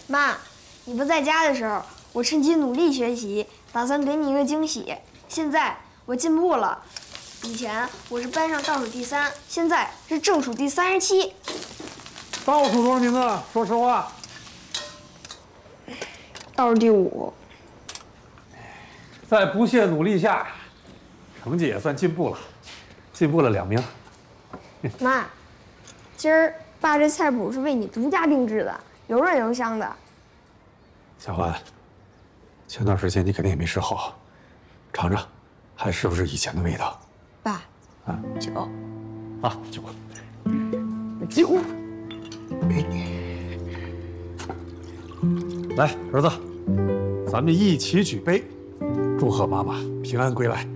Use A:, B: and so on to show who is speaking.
A: 妈，你不在家的时候，我趁机努力学习，打算给你一个惊喜。现在我进步了，以前我是班上倒数第3，现在是正数第37。
B: 倒数多少名字？说实话。
A: 倒数第5。
B: 在不懈努力下，成绩也算进步了，进步了2名。
A: 妈，今儿爸这菜谱是为你独家定制的，油润油香的。
B: 小欢，前段时间你肯定也没吃好，尝尝，还是不是以前的味道？
A: 爸，
B: 啊，
A: 酒
B: 啊，酒，
A: 酒。
B: 来，儿子，咱们一起举杯，祝贺妈妈平安归来。